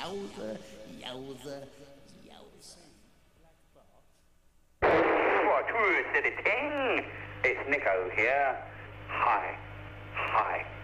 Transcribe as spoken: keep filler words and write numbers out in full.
Yowza, yowza, yowza. What, who is it? It's Nico here. Hi, hi.